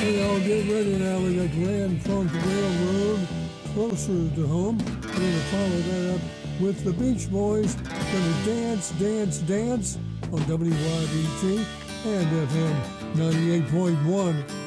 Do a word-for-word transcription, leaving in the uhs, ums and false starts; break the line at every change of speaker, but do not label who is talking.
Hey, y'all, get ready now. We got Grand Funk Railroad closer to home. We're going to follow that up with the Beach Boys. Going to dance, dance, dance on W Y B T and F M ninety-eight point one.